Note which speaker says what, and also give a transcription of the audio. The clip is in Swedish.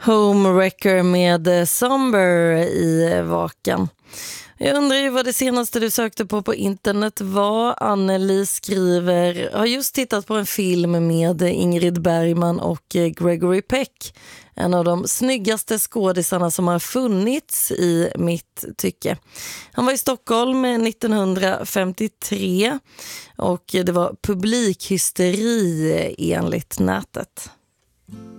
Speaker 1: Homewrecker med Somber i Vakan. Jag undrar ju vad det senaste du sökte på internet var. Anneli skriver, har just tittat på en film med Ingrid Bergman och Gregory Peck. En av de snyggaste skådisarna som har funnits i mitt tycke. Han var i Stockholm 1953 och det var publikhysteri enligt nätet.